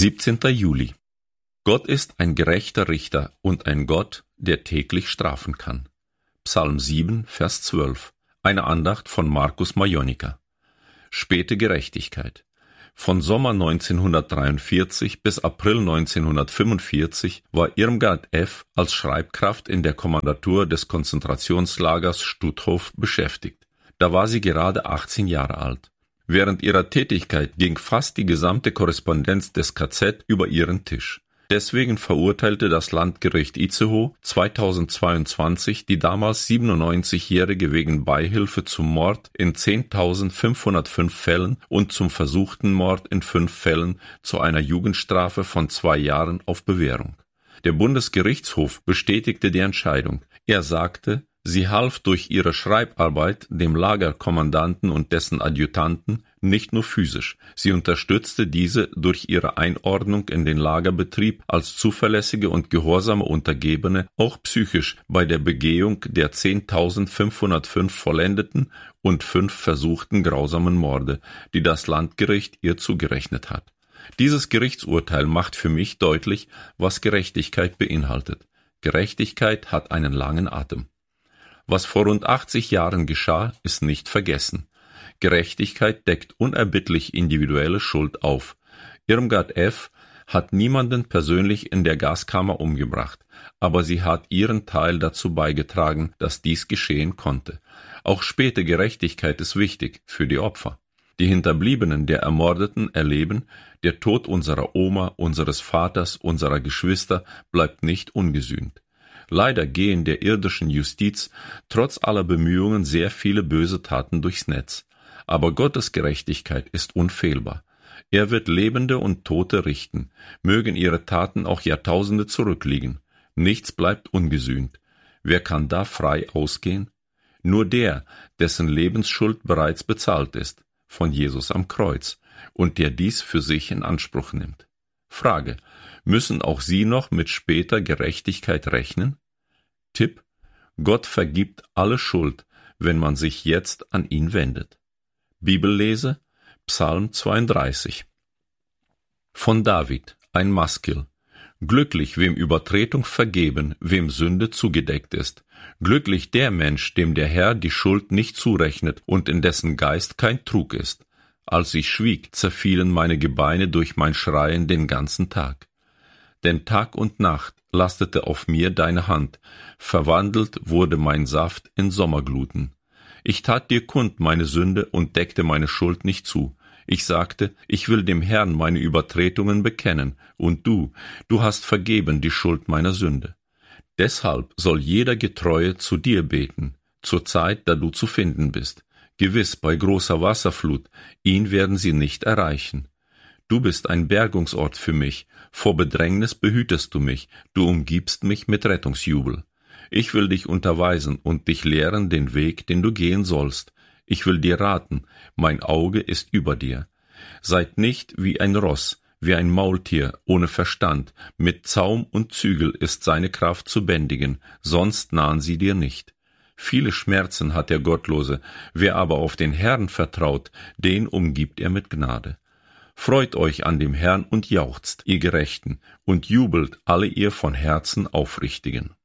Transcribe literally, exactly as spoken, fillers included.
siebzehnter Juli. Gott ist ein gerechter Richter und ein Gott, der täglich strafen kann. Psalm sieben, Vers zwölf. Eine Andacht von Markus Majonika. Späte Gerechtigkeit. Von Sommer neunzehnhundertdreiundvierzig bis April neunzehnhundertfünfundvierzig war Irmgard F. als Schreibkraft in der Kommandatur des Konzentrationslagers Stutthof beschäftigt. Da war sie gerade achtzehn Jahre alt. Während ihrer Tätigkeit ging fast die gesamte Korrespondenz des K Z über ihren Tisch. Deswegen verurteilte das Landgericht Itzehoe zweitausendzweiundzwanzig die damals siebenundneunzigjährige wegen Beihilfe zum Mord in zehntausendfünfhundertfünf Fällen und zum versuchten Mord in fünf Fällen zu einer Jugendstrafe von zwei Jahren auf Bewährung. Der Bundesgerichtshof bestätigte die Entscheidung. Er sagte, sie half durch ihre Schreibarbeit dem Lagerkommandanten und dessen Adjutanten nicht nur physisch, sie unterstützte diese durch ihre Einordnung in den Lagerbetrieb als zuverlässige und gehorsame Untergebene auch psychisch bei der Begehung der zehntausendfünfhundertfünf vollendeten und fünf versuchten grausamen Morde, die das Landgericht ihr zugerechnet hat. Dieses Gerichtsurteil macht für mich deutlich, was Gerechtigkeit beinhaltet. Gerechtigkeit hat einen langen Atem. Was vor rund achtzig Jahren geschah, ist nicht vergessen. Gerechtigkeit deckt unerbittlich individuelle Schuld auf. Irmgard F. hat niemanden persönlich in der Gaskammer umgebracht, aber sie hat ihren Teil dazu beigetragen, dass dies geschehen konnte. Auch späte Gerechtigkeit ist wichtig für die Opfer. Die Hinterbliebenen der Ermordeten erleben, der Tod unserer Oma, unseres Vaters, unserer Geschwister bleibt nicht ungesühnt. Leider gehen der irdischen Justiz trotz aller Bemühungen sehr viele böse Taten durchs Netz. Aber Gottes Gerechtigkeit ist unfehlbar. Er wird Lebende und Tote richten, mögen ihre Taten auch Jahrtausende zurückliegen. Nichts bleibt ungesühnt. Wer kann da frei ausgehen? Nur der, dessen Lebensschuld bereits bezahlt ist, von Jesus am Kreuz, und der dies für sich in Anspruch nimmt. Frage: Müssen auch Sie noch mit später Gerechtigkeit rechnen? Tipp: Gott vergibt alle Schuld, wenn man sich jetzt an ihn wendet. Bibellese: Psalm zweiunddreißig. Von David, ein Maskil. Glücklich, wem Übertretung vergeben, wem Sünde zugedeckt ist. Glücklich der Mensch, dem der Herr die Schuld nicht zurechnet und in dessen Geist kein Trug ist. Als ich schwieg, zerfielen meine Gebeine durch mein Schreien den ganzen Tag. Denn Tag und Nacht lastete auf mir deine Hand, verwandelt wurde mein Saft in Sommergluten. Ich tat dir kund meine Sünde und deckte meine Schuld nicht zu. Ich sagte, ich will dem Herrn meine Übertretungen bekennen, und du, du hast vergeben die Schuld meiner Sünde. Deshalb soll jeder Getreue zu dir beten, zur Zeit, da du zu finden bist. Gewiss, bei großer Wasserflut, ihn werden sie nicht erreichen. Du bist ein Bergungsort für mich, vor Bedrängnis behütest du mich, du umgibst mich mit Rettungsjubel. Ich will dich unterweisen und dich lehren den Weg, den du gehen sollst. Ich will dir raten, mein Auge ist über dir. Seid nicht wie ein Ross, wie ein Maultier, ohne Verstand, mit Zaum und Zügel ist seine Kraft zu bändigen, sonst nahen sie dir nicht. Viele Schmerzen hat der Gottlose, wer aber auf den Herrn vertraut, den umgibt er mit Gnade. Freut euch an dem Herrn und jauchzt, ihr Gerechten, und jubelt alle ihr von Herzen Aufrichtigen.